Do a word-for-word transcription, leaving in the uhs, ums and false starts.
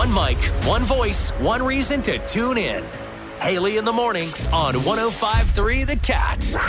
One mic, one voice, one reason to tune in. Haley in the morning on one oh five point three The Cat.